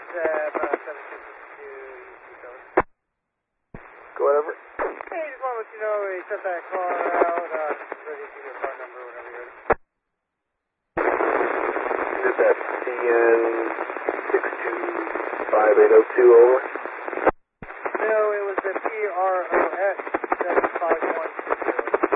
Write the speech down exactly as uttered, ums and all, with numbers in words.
uh, seven two two two. Go over. Hey, just want to let you know we sent that car out. Uh, just ready to give you a car number whenever you're ready. Is that C N six two five eight zero two, over? No, it was the P R O X seven five one.